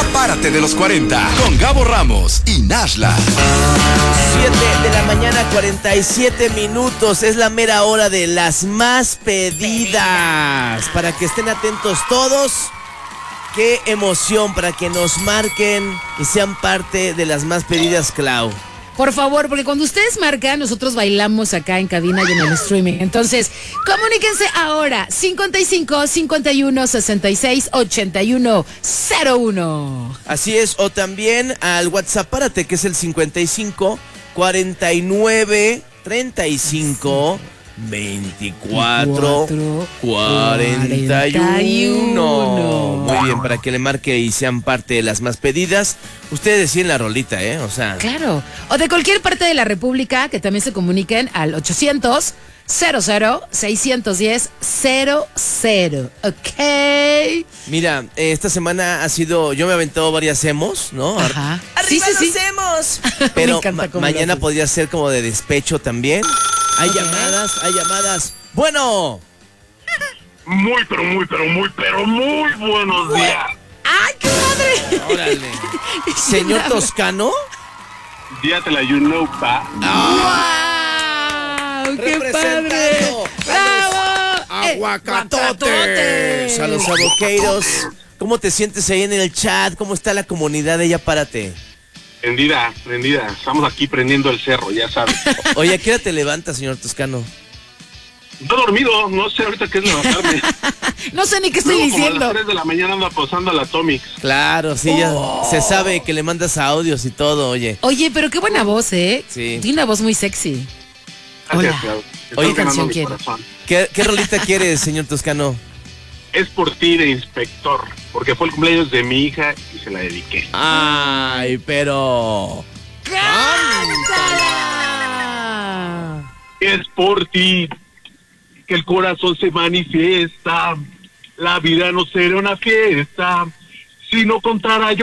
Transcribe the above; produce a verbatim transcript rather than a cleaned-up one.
Párate de los cuarenta con Gabo Ramos y Nashla. siete de la mañana, cuarenta y siete minutos. Es la mera hora de las más pedidas. Para que estén atentos todos. Qué emoción para que nos marquen y sean parte de las más pedidas, Clau. Por favor, porque cuando ustedes marcan, nosotros bailamos acá en cabina y en el streaming. Entonces, comuníquense ahora, cincuenta y cinco, cincuenta y uno, sesenta y seis, ochenta y uno, cero uno. Así es, o también al WhatsApp, párate, que es el cincuenta y cinco, cuarenta y nueve, treinta y cinco, veinticuatro, cuarenta y uno. Muy bien, para que le marque y sean parte de las más pedidas. Ustedes deciden la rolita, ¿eh? O sea. Claro. O de cualquier parte de la República, que también se comuniquen al ochocientos, cero cero, seiscientos diez, cero cero. ¿Ok? Mira, eh, esta semana ha sido, yo me he aventado varias emos, ¿no? Ajá. ¡Arriba Sí, sí, los sí. emos! Pero encanta ma- cómo lo mañana haces. podría ser como de despecho también. Hay Ok. llamadas, hay llamadas. Bueno. Muy, pero muy, pero muy, pero muy buenos días. ¡Ay, qué padre! Órale. Señor Toscano. Díatela, you know, pa. ¡Wow! ¡Qué padre! Representando ¡Bravo! Eh, Aguacatotes. A los aboqueiros. ¿Cómo te sientes ahí en el chat? ¿Cómo está la comunidad de Ya Párate? Prendida, prendida. Estamos aquí prendiendo el cerro, ya sabes. Oye, ¿a qué hora te levantas, señor Toscano? No he dormido, no sé ahorita qué es levantarme. No sé ni qué estoy Luego, como a las diciendo. tres de la mañana ando posando a la Atomics. Claro, sí, ya se sabe que le mandas audios y todo, oye. Oye, pero qué buena voz, ¿eh? Sí. Tiene una voz muy sexy. Gracias, Hola. Clau. Te Oye, estoy ganando canción mi quiere? corazón. ¿Qué, qué rolita quieres, señor Toscano? Es por ti de inspector, porque fue el cumpleaños de mi hija y se la dediqué. Ay, pero... ¡Cántala! Es por ti que el corazón se manifiesta. La vida no será una fiesta si no contara yo